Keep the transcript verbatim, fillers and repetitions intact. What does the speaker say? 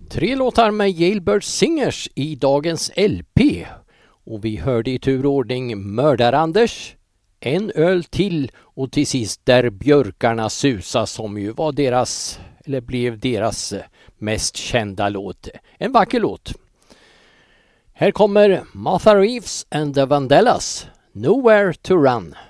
Tre låtar med Jailbird Singers i dagens L P. Och vi hörde i turordning Mördar-Anders, En öl till och till sist Där björkarna susa, som ju var deras, eller blev deras mest kända låt. En vacker låt. Här kommer Martha Reeves and the Vandellas, Nowhere to Run.